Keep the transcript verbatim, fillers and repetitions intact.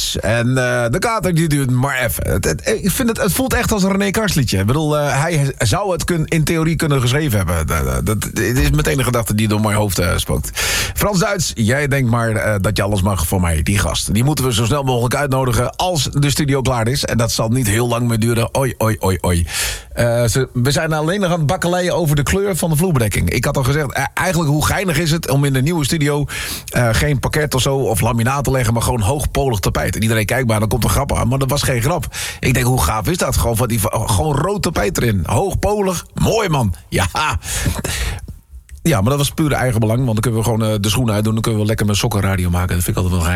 Duits. En uh, de kater die duurt maar even. Het, het, ik vind het, het voelt echt als een René Kars liedje. Ik bedoel, uh, hij zou het kun, in theorie kunnen geschreven hebben. Dat, dat, dat is meteen een gedachte die door mijn hoofd uh, spookt. Frans-Duits, jij denkt maar uh, dat je alles mag voor mij. Die gast, die moeten we zo snel mogelijk uitnodigen als de studio klaar is. En dat zal niet heel lang meer duren. Oi, oi, oi, oi. Uh, ze, we zijn alleen nog aan het bakkeleien over de kleur van de vloerbedekking. Ik had al gezegd, uh, eigenlijk hoe geinig is het om in de nieuwe studio uh, geen parket of zo of laminaat te leggen, maar gewoon hoogpolig tapijt. En iedereen kijkt maar, dan komt een grap aan. Maar dat was geen grap. Ik denk, hoe gaaf is dat? Gewoon, van die, gewoon rood tapijt erin. Hoogpolig. Mooi, man. Ja. Ja, maar dat was puur eigen belang. Want dan kunnen we gewoon uh, de schoenen uitdoen. Dan kunnen we lekker met sokkenradio maken. Dat vind ik altijd wel geil.